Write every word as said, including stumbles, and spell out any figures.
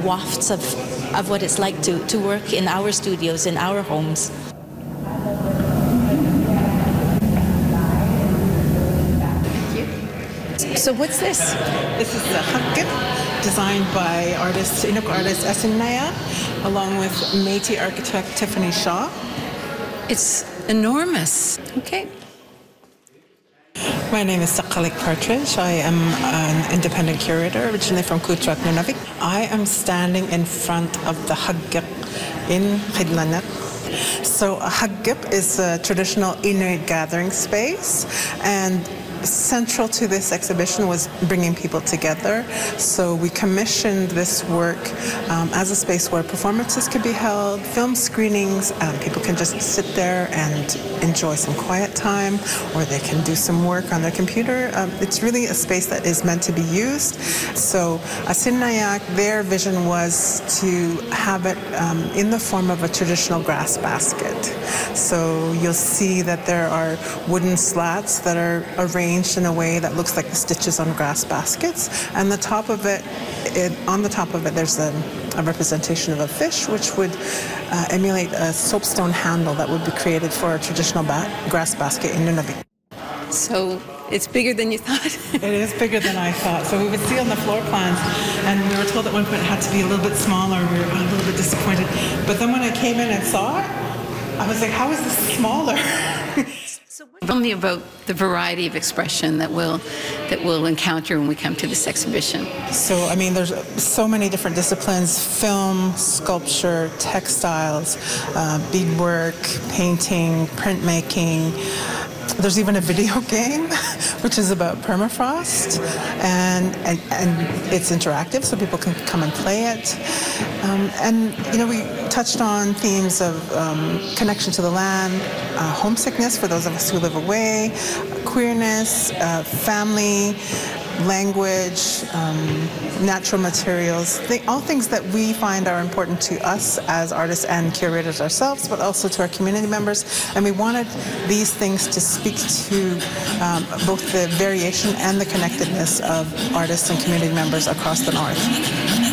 wafts of, of what it's like to, to work in our studios, in our homes. So what's this? This is the Hagip, designed by artist, Inuk artist Asin Nayak, along with Métis architect Tiffany Shaw. It's enormous. Okay. My name is Sakalik Partridge. I am an independent curator, originally from Kutrak, Nunavik. I am standing in front of the Hagip in Khidlanet. So a Hagip is a traditional Inuit gathering space, and central to this exhibition was bringing people together. So we commissioned this work um, as a space where performances could be held, film screenings, um, people can just sit there and enjoy some quiet time, or they can do some work on their computer. Um, it's really a space that is meant to be used. So Asin Nayak, their vision was to have it um, in the form of a traditional grass basket. So you'll see that there are wooden slats that are arranged in a way that looks like the stitches on grass baskets, and the top of it, it on the top of it there's a, a representation of a fish, which would uh, emulate a soapstone handle that would be created for a traditional ba grass basket in Nunavik. So it's bigger than you thought? It is bigger than I thought. So we would see on the floor plans, and we were told at one point it had to be a little bit smaller. We were a little bit disappointed, but then when I came in and saw it, I was like, how is this smaller? Tell me about the variety of expression that we'll, that we'll encounter when we come to this exhibition. So, I mean, there's so many different disciplines: film, sculpture, textiles, uh, beadwork, painting, printmaking. There's even a video game, which is about permafrost, and, and, and it's interactive, so people can come and play it. Um, and, you know, we touched on themes of um, connection to the land, uh, homesickness for those of us who live away, queerness, uh, family, language, um, natural materials, th all things that we find are important to us as artists and curators ourselves, but also to our community members. And we wanted these things to speak to um, both the variation and the connectedness of artists and community members across the North.